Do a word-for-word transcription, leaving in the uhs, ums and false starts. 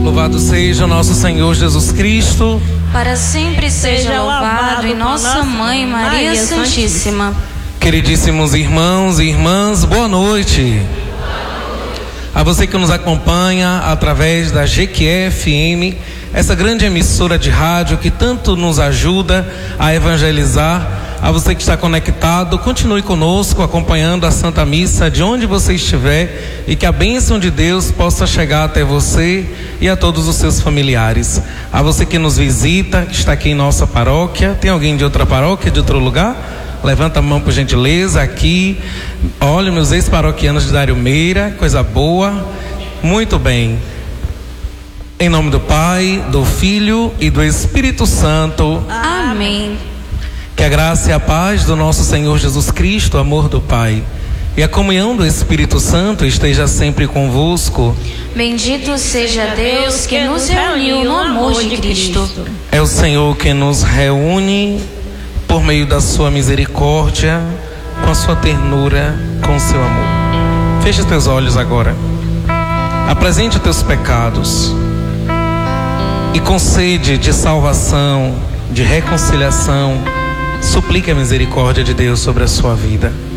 Louvado seja o nosso Senhor Jesus Cristo. Para sempre seja louvado em nossa Mãe Maria Santíssima. Queridíssimos irmãos e irmãs, boa noite. A você que nos acompanha através da G Q F M, essa grande emissora de rádio que tanto nos ajuda a evangelizar. A você que está conectado, continue conosco acompanhando a Santa Missa de onde você estiver, e que a bênção de Deus possa chegar até você e a todos os seus familiares. A você que nos visita, que está aqui em nossa paróquia. Tem alguém de outra paróquia, de outro lugar? Levanta a mão por gentileza aqui. Olha, meus ex-paroquianos de Dário Meira, coisa boa. Muito bem. Em nome do Pai, do Filho e do Espírito Santo. Amém. Que a graça e a paz do nosso Senhor Jesus Cristo, o amor do Pai e a comunhão do Espírito Santo esteja sempre convosco. Bendito seja Deus que nos reuniu no amor de Cristo. É o Senhor que nos reúne por meio da sua misericórdia, com a sua ternura, com o seu amor. Feche os teus olhos agora. Apresente os teus pecados e com sede de salvação, de reconciliação, suplique a misericórdia de Deus sobre a sua vida.